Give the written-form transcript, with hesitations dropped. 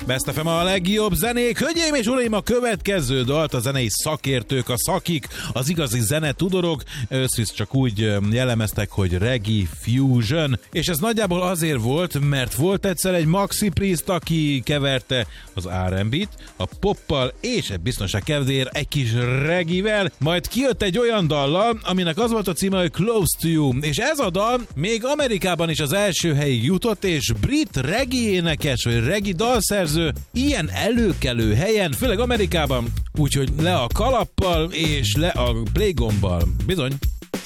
Best FM a legjobb zenék. Hölgyeim és uraim, a következő dalt a zenei szakértők, a szakik, az igazi zenetudorok összvisz csak úgy jellemeztek, hogy reggae fusion. És ez nagyjából azért volt, mert volt egyszer egy Maxi Priest, aki keverte az R&B-t a poppal, és egy biztonság kedvéért egy kis reggae-vel, majd kijött egy olyan dallal, aminek az volt a címe, hogy Close to You. És ez a dal még Amerikában is az első helyig jutott, és brit reggae énekes, vagy reggae dalszerző ilyen előkelő helyen, főleg Amerikában, úgyhogy le a kalappal és le a playgombbal. Bizony.